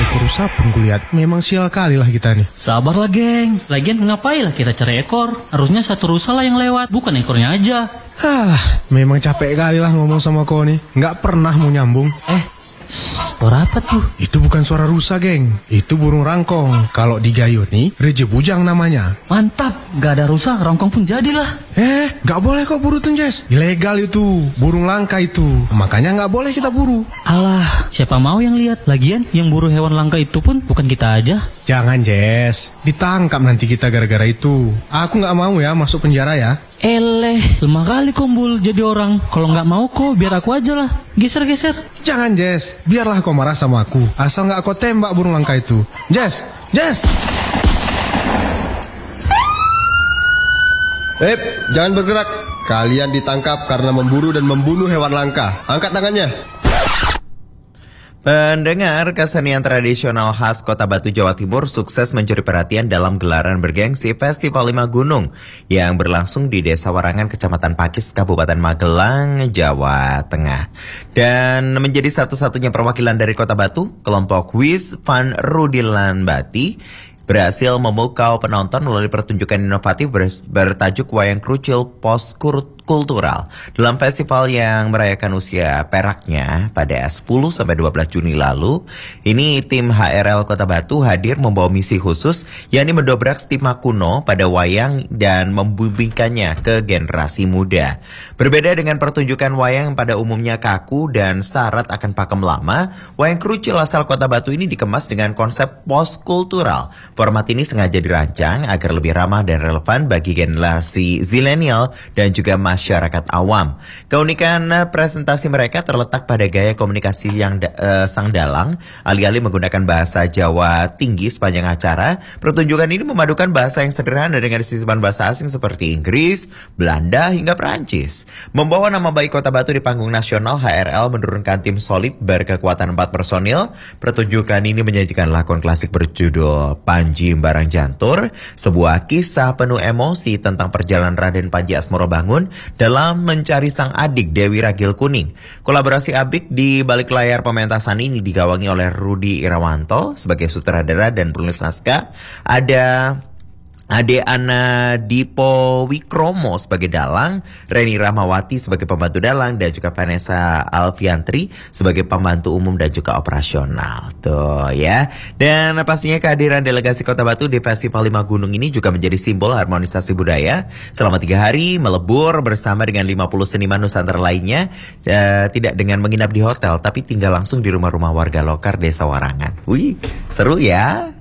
ekor rusa pun kulihat. Memang sial kali lah kita nih. Sabarlah geng, lagian ngapain lah kita cari ekor? Harusnya satu rusa lah yang lewat, bukan ekornya aja. Memang capek kali lah ngomong sama kau nih. Nggak pernah mau nyambung. Suara apa tuh? Itu bukan suara rusa, geng. Itu burung rangkong. Kalau di Gayo nih, Reje Bujang namanya. Mantap, gak ada rusa, rangkong pun jadilah. Nggak boleh kok buru tuh, Jess. Ilegal itu, burung langka itu. Makanya nggak boleh kita buru. Alah, siapa mau yang lihat? Lagian yang buru hewan langka itu pun bukan kita aja. Jangan, Jess. Ditangkap nanti kita gara-gara itu. Aku nggak mau ya masuk penjara ya. Lemah kali Kumbul jadi orang. Kalau nggak mau kok, biar aku aja lah. Geser-geser. Jangan, Jess. Biarlah kau marah sama aku. Asal nggak kau tembak burung langka itu. Jess! Jangan bergerak. Kalian ditangkap karena memburu dan membunuh hewan langka. Angkat tangannya. Pendengar, kesenian tradisional khas Kota Batu, Jawa Timur sukses mencuri perhatian dalam gelaran bergengsi Festival 5 Gunung yang berlangsung di Desa Warangan, Kecamatan Pakis, Kabupaten Magelang, Jawa Tengah. Dan menjadi satu-satunya perwakilan dari Kota Batu, kelompok Wis van Rudilan Bati berhasil memukau penonton melalui pertunjukan inovatif bertajuk Wayang Krucil Postkultural dalam festival yang merayakan usia peraknya pada 10-12 Juni lalu. Ini tim HRL Kota Batu hadir membawa misi khusus, yakni mendobrak stigma kuno pada wayang dan membimbingkannya ke generasi muda. Berbeda dengan pertunjukan wayang pada umumnya kaku dan syarat akan pakem lama, Wayang Krucil asal Kota Batu ini dikemas dengan konsep postkultural. Format ini sengaja dirancang agar lebih ramah dan relevan bagi generasi zilenial dan juga masyarakat awam. Keunikan presentasi mereka terletak pada gaya komunikasi yang sang dalang, alih-alih menggunakan bahasa Jawa tinggi sepanjang acara. Pertunjukan ini memadukan bahasa yang sederhana dengan sisipan bahasa asing seperti Inggris, Belanda, hingga Perancis. Membawa nama baik Kota Batu di panggung nasional, HRL menurunkan tim solid berkekuatan 4 personil. Pertunjukan ini menyajikan lakon klasik berjudul Panji Barang Jantur, sebuah kisah penuh emosi tentang perjalanan Raden Panji Asmorobangun dalam mencari sang adik Dewi Ragil Kuning. Kolaborasi Abik di balik layar pementasan ini digawangi oleh Rudi Irawanto sebagai sutradara dan penulis naskah. Ada Ade Ana Dipo Wikromo sebagai dalang, Reni Rahmawati sebagai pembantu dalang, dan juga Vanessa Alfiantri sebagai pembantu umum dan juga operasional. Tuh ya. Dan pastinya kehadiran delegasi Kota Batu di Festival 5 Gunung ini juga menjadi simbol harmonisasi budaya. Selama 3 hari melebur bersama dengan 50 seniman Nusantara lainnya, tidak dengan menginap di hotel, tapi tinggal langsung di rumah-rumah warga lokal Desa Warangan. Wih, seru ya.